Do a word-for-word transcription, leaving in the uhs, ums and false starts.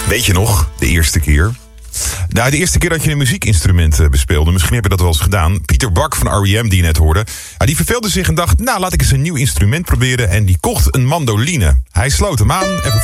Weet je nog, de eerste keer? Nou, de eerste keer dat je een muziekinstrument bespeelde, misschien heb je dat wel eens gedaan. Pieter Bak van R E M, die je net hoorde, die verveelde zich en dacht, nou, laat ik eens een nieuw instrument proberen. En die kocht een mandoline. Hij sloot hem aan en